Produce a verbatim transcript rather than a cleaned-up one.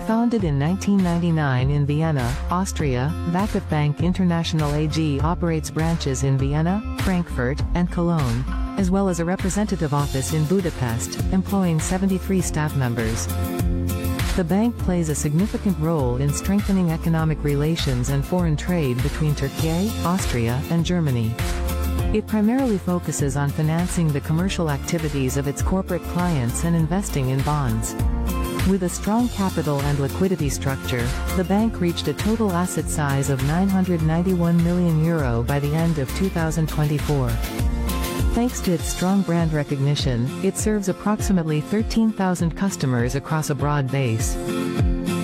Founded in nineteen ninety-nine in Vienna, Austria, VakıfBank Bank International A G operates branches in Vienna, Frankfurt, and Cologne, as well as a representative office in Budapest, employing seventy-three staff members. The bank plays a significant role in strengthening economic relations and foreign trade between Turkey, Austria, and Germany. It primarily focuses on financing the commercial activities of its corporate clients and investing in bonds. With a strong capital and liquidity structure, the bank reached a total asset size of nine hundred ninety-one million euro by the end of two thousand twenty-four. Thanks to its strong brand recognition, it serves approximately thirteen thousand customers across a broad base.